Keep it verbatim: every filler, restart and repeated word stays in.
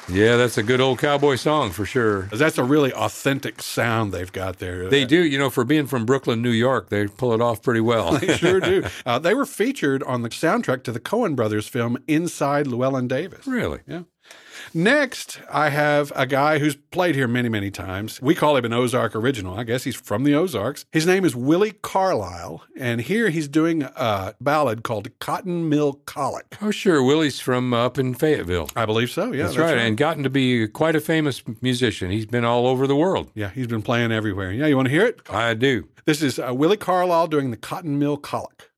Yeah, that's a good old cowboy song for sure. That's a really authentic sound they've got there. They do. You know, for being from Brooklyn, New York, they pull it off pretty well. They sure do. Uh, they were featured on the soundtrack to the Coen brothers film Inside Llewellyn Davis. Really? Yeah. Next, I have a guy who's played here many, many times. We call him an Ozark original. I guess he's from the Ozarks. His name is Willie Carlisle, and here he's doing a ballad called Cotton Mill Colic. Oh, sure. Willie's from up in Fayetteville. I believe so, yeah. That's, that's right. right, and gotten to be quite a famous musician. He's been all over the world. Yeah, he's been playing everywhere. Yeah, you want to hear it? I do. This is uh, Willie Carlisle doing the Cotton Mill Colic.